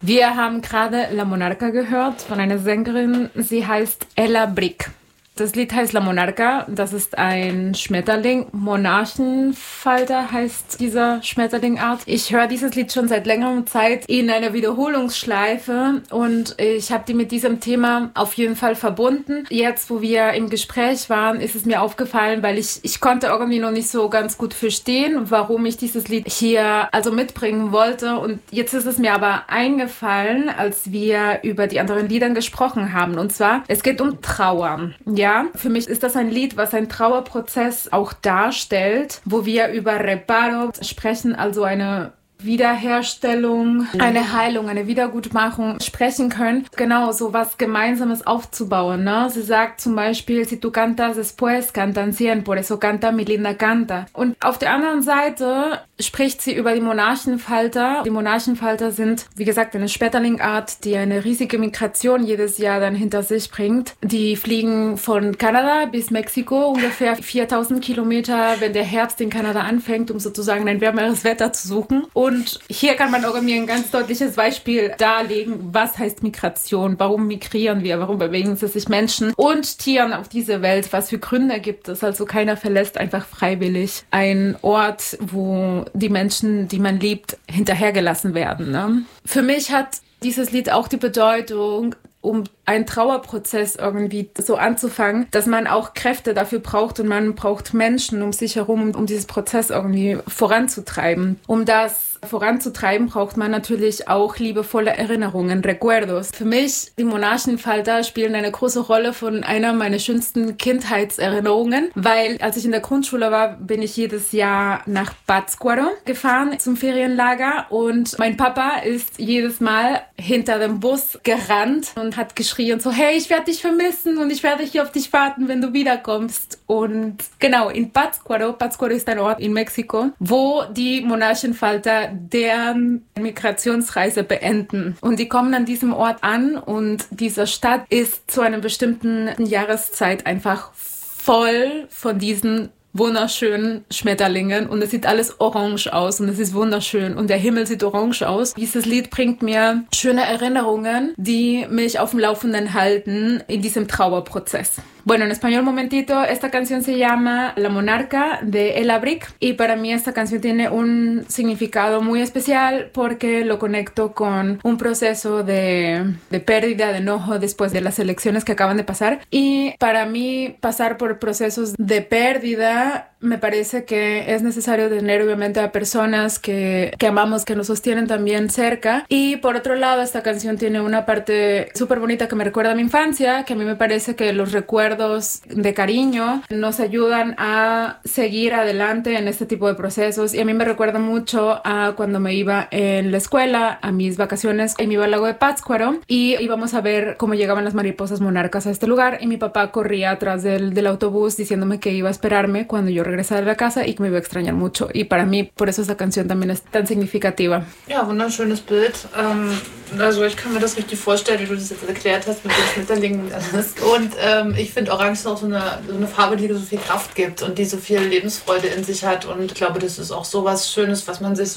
Wir haben gerade La Monarca gehört von einer Sängerin. Sie heißt Ella Brick. Das Lied heißt La Monarca, das ist ein Schmetterling. Monarchenfalter heißt dieser Schmetterlingart. Ich höre dieses Lied schon seit längerer Zeit in einer Wiederholungsschleife und ich habe die mit diesem Thema auf jeden Fall verbunden. Jetzt, wo wir im Gespräch waren, ist es mir aufgefallen, weil ich konnte irgendwie noch nicht so ganz gut verstehen, warum ich dieses Lied hier also mitbringen wollte. Und jetzt ist es mir aber eingefallen, als wir über die anderen Lieder gesprochen haben. Und zwar, es geht um Trauer. Ja, für mich ist das ein Lied, was einen Trauerprozess auch darstellt, wo wir über Reparo sprechen, also eine Wiederherstellung, eine Heilung, eine Wiedergutmachung sprechen können. Genau, so was Gemeinsames aufzubauen, ne? Sie sagt zum Beispiel, si tú cantas después, cantan cien, por eso canta mi linda canta. Und auf der anderen Seite spricht sie über die Monarchenfalter. Die Monarchenfalter sind, wie gesagt, eine Schmetterlingart, die eine riesige Migration jedes Jahr dann hinter sich bringt. Die fliegen von Kanada bis Mexiko, ungefähr 4000 Kilometer, wenn der Herbst in Kanada anfängt, um sozusagen ein wärmeres Wetter zu suchen. Und hier kann man auch mir ein ganz deutliches Beispiel darlegen, was heißt Migration, warum migrieren wir, warum bewegen sich Menschen und Tieren auf diese Welt, was für Gründe gibt es. Also keiner verlässt einfach freiwillig einen Ort, wo die Menschen, die man liebt, hinterhergelassen werden. Ne? Für mich hat dieses Lied auch die Bedeutung, um einen Trauerprozess irgendwie so anzufangen, dass man auch Kräfte dafür braucht und man braucht Menschen um sich herum, um dieses Prozess irgendwie voranzutreiben. Um das voranzutreiben, braucht man natürlich auch liebevolle Erinnerungen, Recuerdos. Für mich, die Monarchenfalter spielen eine große Rolle von einer meiner schönsten Kindheitserinnerungen, weil als ich in der Grundschule war, bin ich jedes Jahr nach Pátzcuaro gefahren zum Ferienlager und mein Papa ist jedes Mal hinter dem Bus gerannt und hat geschrien so, hey, ich werde dich vermissen und ich werde hier auf dich warten, wenn du wiederkommst. Und genau, in Pátzcuaro ist ein Ort in Mexiko, wo die Monarchenfalter deren Migrationsreise beenden. Und die kommen an diesem Ort an und diese Stadt ist zu einer bestimmten Jahreszeit einfach voll von diesen wunderschönen Schmetterlingen und es sieht alles orange aus und es ist wunderschön und der Himmel sieht orange aus. Dieses Lied bringt mir schöne Erinnerungen, die mich auf dem Laufenden halten in diesem Trauerprozess. Bueno, en español, un momentito, esta canción se llama La Monarca de Ella Brick y para mí esta canción tiene un significado muy especial porque lo conecto con un proceso de pérdida, de enojo después de las elecciones que acaban de pasar y para mí pasar por procesos de pérdida me parece que es necesario tener obviamente a personas que amamos, que nos sostienen también cerca y por otro lado esta canción tiene una parte súper bonita que me recuerda a mi infancia, que a mí me parece que los recuerdos de cariño nos ayudan a seguir adelante en este tipo de procesos y a mí me recuerda mucho a cuando me iba en la escuela, a mis vacaciones y me iba al lago de Pátzcuaro y íbamos a ver cómo llegaban las mariposas monarcas a este lugar y mi papá corría atrás del autobús diciéndome que iba a esperarme cuando yo regresar a la casa y que me iba a extrañar mucho. Y para mí, por eso esa canción también es tan significativa. Ja, wunderschönes Bild. Also ich kann mir das richtig vorstellen, wie du das jetzt erklärt hast mit den Schmetterlingen und alles. Und ich finde, Orange ist auch so eine Farbe, die so viel Kraft gibt und die so viel Lebensfreude in sich hat. Und ich glaube, das ist auch so was Schönes,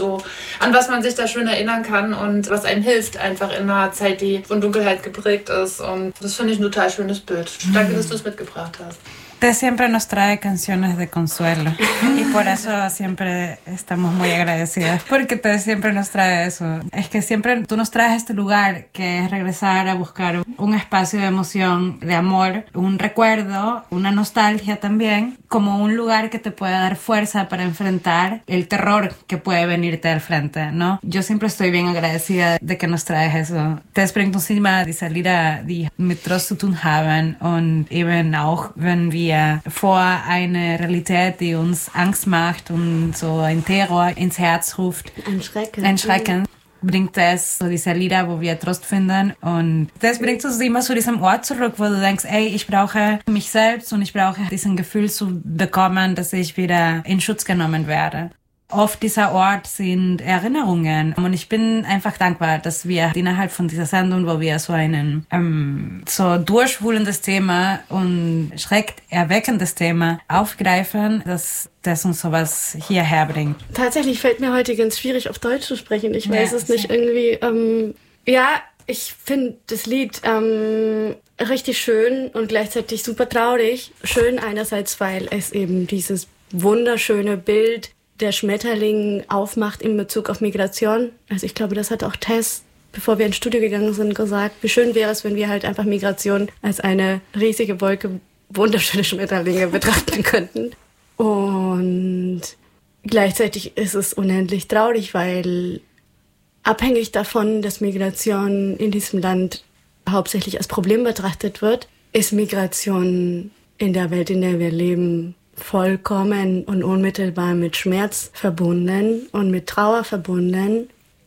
an was man sich da schön erinnern kann und was einem hilft, einfach in einer Zeit, die von Dunkelheit geprägt ist. Und das finde ich ein total schönes Bild. Danke, dass du es mitgebracht hast. Usted siempre nos trae canciones de consuelo y por eso siempre estamos muy agradecidas porque usted siempre nos trae eso. Es que siempre tú nos traes este lugar que es regresar a buscar un espacio de emoción, de amor, un recuerdo, una nostalgia también, como un lugar que te puede dar fuerza para enfrentar el terror que puede venirte al frente, ¿no? Yo siempre estoy bien agradecida de que nos traes eso. Das bringt uns immer diese Lieder, die mit Trost zu tun haben und eben auch, wenn wir vor eine Realität, die uns Angst macht und so ein Terror ins Herz ruft. Ein Schrecken. Bringt es so diese Lieder, wo wir Trost finden und das bringt uns immer zu diesem Ort zurück, wo du denkst, ey, ich brauche mich selbst und ich brauche diesen Gefühl zu bekommen, dass ich wieder in Schutz genommen werde. Oft dieser Ort sind Erinnerungen und ich bin einfach dankbar, dass wir innerhalb von dieser Sendung, wo wir so ein so durchwühlendes Thema und schreckerweckendes Thema aufgreifen, dass das uns sowas hierher bringt. Tatsächlich fällt mir heute ganz schwierig, auf Deutsch zu sprechen. Ich weiß es nicht, irgendwie Ja, ich finde das Lied richtig schön und gleichzeitig super traurig. Schön einerseits, weil es eben dieses wunderschöne Bild der Schmetterling aufmacht in Bezug auf Migration. Also ich glaube, das hat auch Tess, bevor wir ins Studio gegangen sind, gesagt, wie schön wäre es, wenn wir halt einfach Migration als eine riesige Wolke wunderschöne Schmetterlinge betrachten könnten. Und gleichzeitig ist es unendlich traurig, weil abhängig davon, dass Migration in diesem Land hauptsächlich als Problem betrachtet wird, ist Migration in der Welt, in der wir leben, vollkommen und unmittelbar mit Schmerz verbunden und mit Trauer verbunden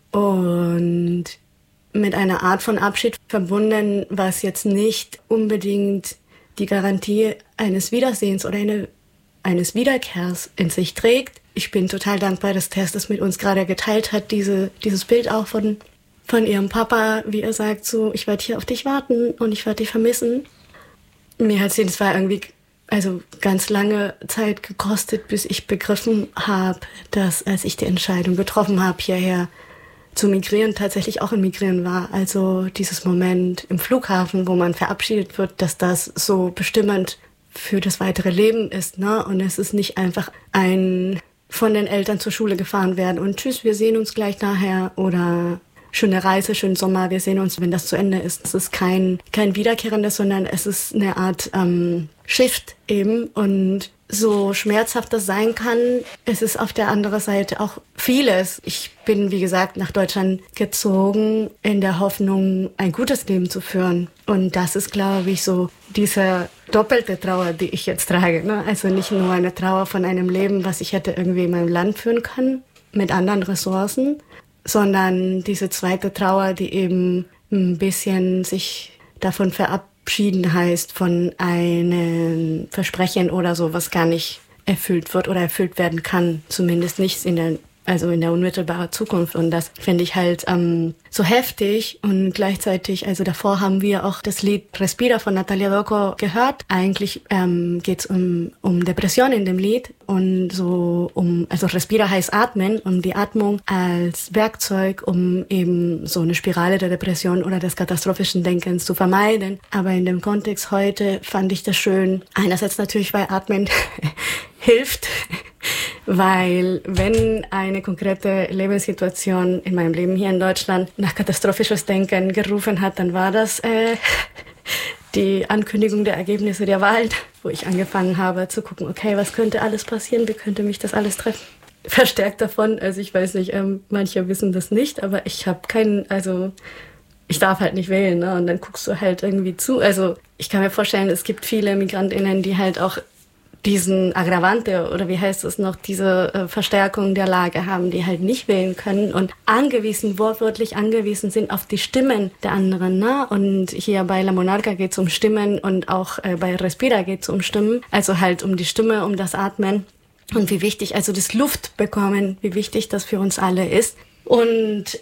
und mit einer Art von Abschied verbunden, was jetzt nicht unbedingt die Garantie eines Wiedersehens oder eines Wiederkehrs in sich trägt. Ich bin total dankbar, dass Tess das mit uns gerade geteilt hat, dieses Bild auch von ihrem Papa, wie er sagt, so, ich werde hier auf dich warten und ich werde dich vermissen. Mir hat es zwar irgendwie ganz lange Zeit gekostet, bis ich begriffen habe, dass, als ich die Entscheidung getroffen habe, hierher zu migrieren, tatsächlich auch ein Migrieren war. Also dieses Moment im Flughafen, wo man verabschiedet wird, dass das so bestimmend für das weitere Leben ist, ne? Und es ist nicht einfach ein von den Eltern zur Schule gefahren werden und tschüss, wir sehen uns gleich nachher oder schöne Reise, schönen Sommer, wir sehen uns, wenn das zu Ende ist. Es ist kein Wiederkehrendes, sondern es ist eine Art Shift eben. Und so schmerzhaft das sein kann, es ist auf der anderen Seite auch vieles. Ich bin, wie gesagt, nach Deutschland gezogen in der Hoffnung, ein gutes Leben zu führen. Und das ist, glaube ich, so diese doppelte Trauer, die ich jetzt trage, ne? Also nicht nur eine Trauer von einem Leben, was ich hätte irgendwie in meinem Land führen können, mit anderen Ressourcen, sondern diese zweite Trauer, die eben ein bisschen sich davon verabschieden heißt, von einem Versprechen oder so, was gar nicht erfüllt wird oder erfüllt werden kann, zumindest nicht in der unmittelbaren Zukunft. Und das finde ich halt so heftig. Und gleichzeitig, also davor haben wir auch das Lied Respira von Natalia Doko gehört. Eigentlich geht's um Depression in dem Lied und also Respira heißt atmen, um die Atmung als Werkzeug, um eben so eine Spirale der Depression oder des katastrophischen Denkens zu vermeiden. Aber in dem Kontext heute fand ich das schön. Einerseits natürlich, weil Atmen hilft, weil wenn eine konkrete Lebenssituation in meinem Leben hier in Deutschland nach katastrophisches Denken gerufen hat, dann war das die Ankündigung der Ergebnisse der Wahl, wo ich angefangen habe zu gucken, okay, was könnte alles passieren, wie könnte mich das alles treffen? Verstärkt davon, also ich weiß nicht, manche wissen das nicht, aber ich habe ich darf halt nicht wählen, ne? Und dann guckst du halt irgendwie zu. Also ich kann mir vorstellen, es gibt viele MigrantInnen, die halt auch diesen Aggravante oder wie heißt es noch, diese Verstärkung der Lage haben, die halt nicht wählen können und wortwörtlich angewiesen sind auf die Stimmen der anderen, ne? Und hier bei La Monarca geht es um Stimmen und auch bei Respira geht es um Stimmen, also halt um die Stimme, um das Atmen und wie wichtig, also das Luft bekommen, wie wichtig das für uns alle ist. Und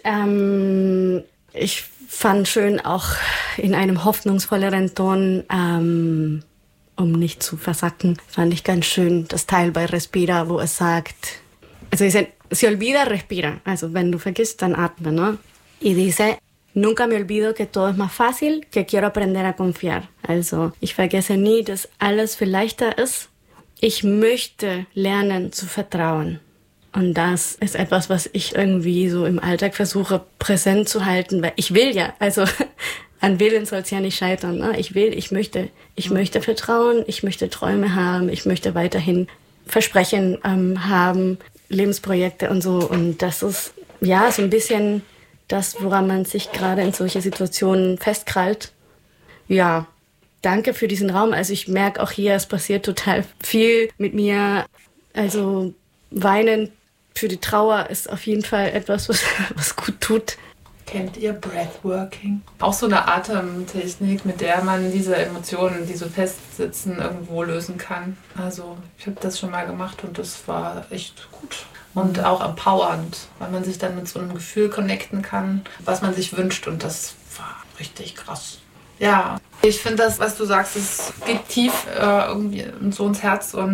ich fand schön auch in einem hoffnungsvolleren Ton, um nicht zu versacken, fand ich ganz schön das Teil bei Respira, wo es sagt, also dice, se olvida, respira, also wenn du vergisst, dann atme, ¿no? Y dice, nunca me olvido que todo es más fácil, que quiero aprender a confiar. Also ich vergesse nie, dass alles viel leichter ist. Ich möchte lernen zu vertrauen. Und das ist etwas, was ich irgendwie so im Alltag versuche präsent zu halten, weil ich will ja, also an Willen soll es ja nicht scheitern. Ne? Ich möchte vertrauen, ich möchte Träume haben, ich möchte weiterhin Versprechen haben, Lebensprojekte und so. Und das ist ja so ein bisschen das, woran man sich gerade in solche Situationen festkrallt. Ja, danke für diesen Raum. Also ich merke auch hier, es passiert total viel mit mir. Also weinen für die Trauer ist auf jeden Fall etwas, was gut tut. Kennt ihr Breathworking? Auch so eine Atemtechnik, mit der man diese Emotionen, die so festsitzen, irgendwo lösen kann. Also ich habe das schon mal gemacht und das war echt gut. Und auch empowernd, weil man sich dann mit so einem Gefühl connecten kann, was man sich wünscht. Und das war richtig krass. Ja, ich finde das, was du sagst, es geht tief irgendwie so ins Herz und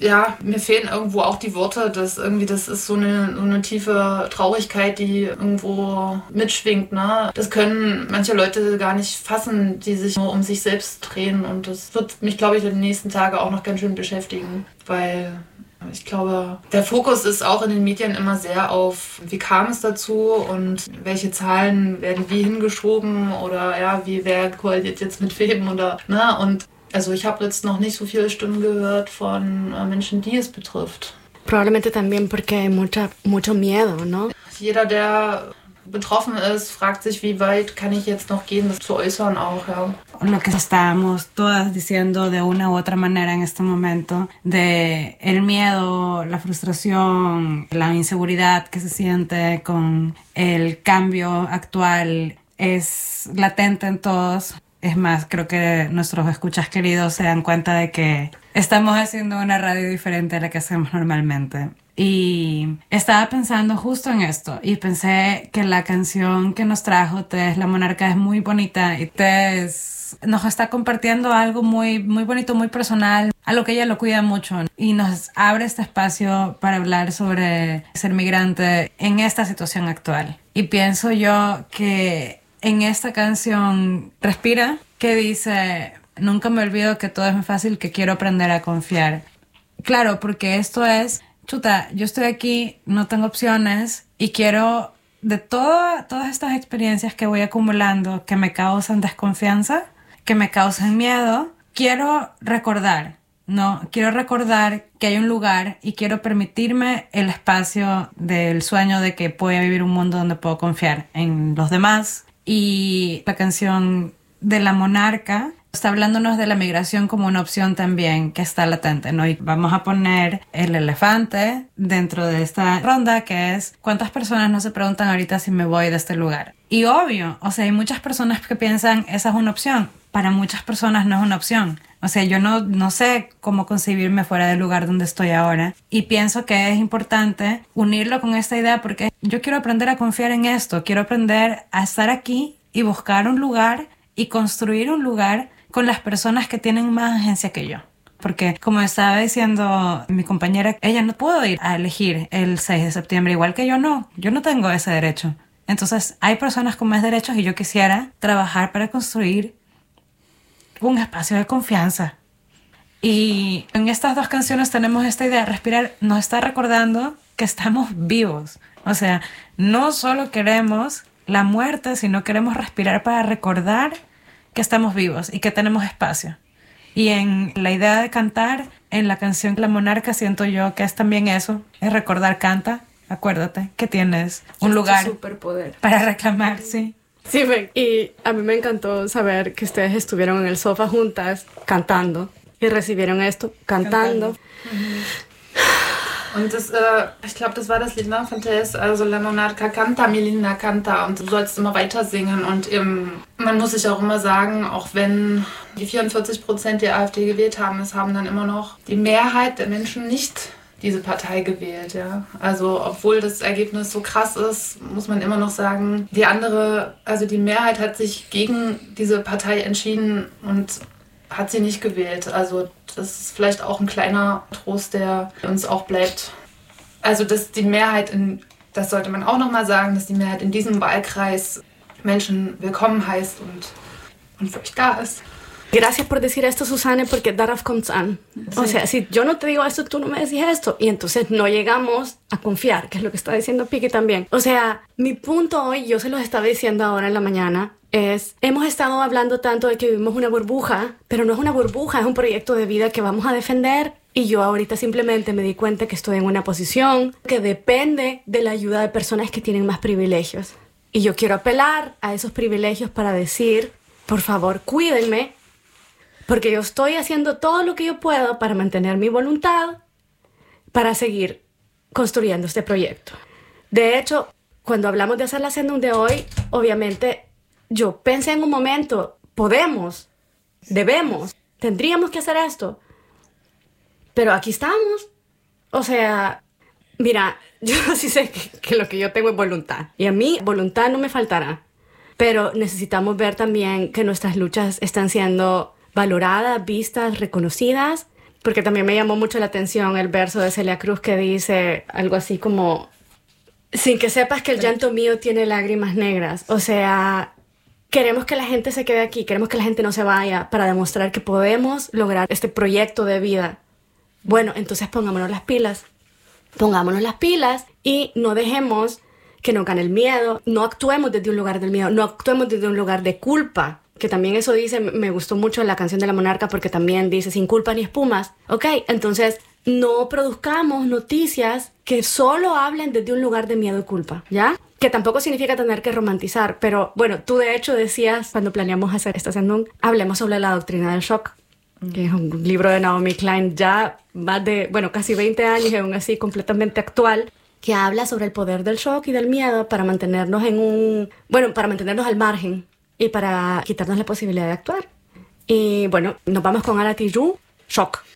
ja, mir fehlen irgendwo auch die Worte, das ist so eine tiefe Traurigkeit, die irgendwo mitschwingt, ne? Das können manche Leute gar nicht fassen, die sich nur um sich selbst drehen, und das wird mich, glaube ich, in den nächsten Tagen auch noch ganz schön beschäftigen, weil ich glaube, der Fokus ist auch in den Medien immer sehr auf, wie kam es dazu und welche Zahlen werden wie hingeschoben oder ja, wer koaliert jetzt mit wem oder, ne? Und also ich habe jetzt noch nicht so viele Stimmen gehört von Menschen, die es betrifft. Probablemente también porque hay mucho miedo, ¿no? Jeder, der betroffen ist, fragt sich, wie weit kann ich jetzt noch gehen, das zu äußern auch, ja. Lo que estábamos todas diciendo de una u otra manera en este momento, de el miedo, la frustración, la inseguridad que se siente con el cambio actual es latente en todos. Es más, creo que nuestros escuchas queridos se dan cuenta de que estamos haciendo una radio diferente a la que hacemos normalmente. Y estaba pensando justo en esto y pensé que la canción que nos trajo Tess, La Monarca, es muy bonita, y Tess nos está compartiendo algo muy, muy bonito, muy personal, algo que ella lo cuida mucho, y nos abre este espacio para hablar sobre ser migrante en esta situación actual. Y pienso yo que en esta canción Respira, que dice: nunca me olvido que todo es muy fácil, que quiero aprender a confiar. Claro, porque esto es, chuta, yo estoy aquí, no tengo opciones y quiero, de todas estas experiencias que voy acumulando que me causan desconfianza, que me causan miedo, quiero recordar, ¿no? Quiero recordar que hay un lugar y quiero permitirme el espacio del sueño de que voy a vivir un mundo donde puedo confiar en los demás. Y la canción de La Monarca está hablándonos de la migración como una opción también que está latente, ¿no? Y vamos a poner el elefante dentro de esta ronda, que es: ¿cuántas personas no se preguntan ahorita si me voy de este lugar? Y obvio, o sea, hay muchas personas que piensan esa es una opción. Para muchas personas no es una opción. O sea, yo no sé cómo concebirme fuera del lugar donde estoy ahora. Y pienso que es importante unirlo con esta idea, porque yo quiero aprender a confiar en esto. Quiero aprender a estar aquí y buscar un lugar y construir un lugar con las personas que tienen más agencia que yo. Porque, como estaba diciendo mi compañera, ella no pudo ir a elegir el 6 de septiembre, igual que yo no tengo ese derecho. Entonces, hay personas con más derechos y yo quisiera trabajar para construir un espacio de confianza. Y en estas dos canciones tenemos esta idea. Respirar nos está recordando que estamos vivos. O sea, no solo queremos la muerte, sino queremos respirar para recordar que estamos vivos y que tenemos espacio. Y en la idea de cantar, en la canción La Monarca, siento yo que es también eso, es recordar, canta, acuérdate que tienes un lugar superpoder para reclamar, sí. Sí, y a mí me encantó saber que ustedes estuvieron en el sofá juntas cantando y recibieron esto cantando. Und das, ich glaube, das war das Lied, ne, von Tess, also La Monarca canta, mi linda canta, und du sollst immer weiter singen. Und man muss sich auch immer sagen, auch wenn die 44% die AfD gewählt haben, es haben dann immer noch die Mehrheit der Menschen nicht diese Partei gewählt, ja. Also obwohl das Ergebnis so krass ist, muss man immer noch sagen, die Mehrheit hat sich gegen diese Partei entschieden und hat sie nicht gewählt. Also das ist vielleicht auch ein kleiner Trost, der uns auch bleibt. Also dass die Mehrheit, das sollte man auch nochmal sagen, dass die Mehrheit in diesem Wahlkreis Menschen willkommen heißt und für euch da ist. Gracias por decir esto, Susana, porque darauf kommt's an. Sí. O sea, si yo no te digo esto, tú no me decís esto. Y entonces no llegamos a confiar, que es lo que está diciendo Piqui también. O sea, mi punto hoy, yo se los estaba diciendo ahora en la mañana, hemos estado hablando tanto de que vivimos una burbuja, pero no es una burbuja, es un proyecto de vida que vamos a defender. Y yo ahorita simplemente me di cuenta que estoy en una posición que depende de la ayuda de personas que tienen más privilegios. Y yo quiero apelar a esos privilegios para decir, por favor, cuídenme, porque yo estoy haciendo todo lo que yo puedo para mantener mi voluntad, para seguir construyendo este proyecto. De hecho, cuando hablamos de hacer la Sendung de hoy, obviamente yo pensé en un momento, podemos, debemos, tendríamos que hacer esto. Pero aquí estamos. O sea, mira, yo sí sé que lo que yo tengo es voluntad. Y a mí voluntad no me faltará. Pero necesitamos ver también que nuestras luchas están siendo valoradas, vistas, reconocidas. porque también me llamó mucho la atención el verso de Celia Cruz que dice algo así como, sin que sepas que el llanto mío tiene lágrimas negras. O sea, queremos que la gente se quede aquí, queremos que la gente no se vaya para demostrar que podemos lograr este proyecto de vida. Bueno, entonces pongámonos las pilas y no dejemos que nos gane el miedo, no actuemos desde un lugar del miedo, no actuemos desde un lugar de culpa. Que también eso dice, me gustó mucho la canción de La Monarca porque también dice sin culpa ni espumas. Ok, entonces no produzcamos noticias que solo hablen desde un lugar de miedo y culpa, ¿ya? Que tampoco significa tener que romantizar, pero bueno, tú de hecho decías cuando planeamos hacer esta sesión, hablemos sobre la doctrina del shock, que es un libro de Naomi Klein ya más de, casi 20 años y aún así completamente actual, que habla sobre el poder del shock y del miedo para mantenernos para mantenernos al margen y para quitarnos la posibilidad de actuar. Y bueno, nos vamos con Ala Tijoux, Shock.